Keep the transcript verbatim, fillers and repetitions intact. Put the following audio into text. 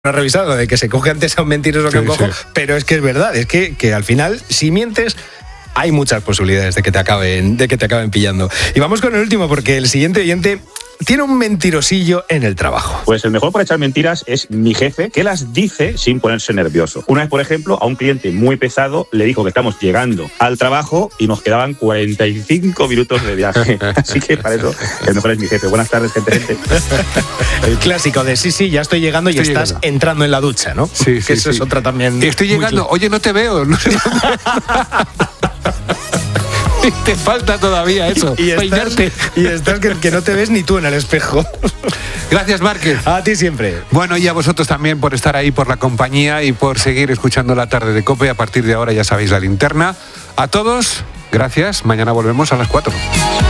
No he revisado de que se coge antes a un mentiroso que a un cojo, sí, sí. Pero es que es verdad, es que, que al final, si mientes, hay muchas posibilidades de que te acaben, de que te acaben pillando. Y vamos con el último, porque el siguiente oyente tiene un mentirosillo en el trabajo. Pues el mejor para echar mentiras es mi jefe, que las dice sin ponerse nervioso. Una vez, por ejemplo, a un cliente muy pesado le dijo que estamos llegando al trabajo y nos quedaban cuarenta y cinco minutos de viaje. Así que para eso el mejor es mi jefe. Buenas tardes, gente. gente. El clásico de sí, sí, ya estoy llegando y estoy estás llegando. Entrando en la ducha, ¿no? Sí, sí, que eso sí. es otra también. Estoy llegando. Oye, no te veo. No sé te falta todavía eso, y, y estás, y estás que, que no te ves ni tú en el espejo. Gracias, Márquez. A ti siempre. Bueno, y a vosotros también por estar ahí, por la compañía y por seguir escuchando La Tarde de COPE. A partir de ahora ya sabéis la linterna. A todos, gracias. Mañana volvemos a las cuatro.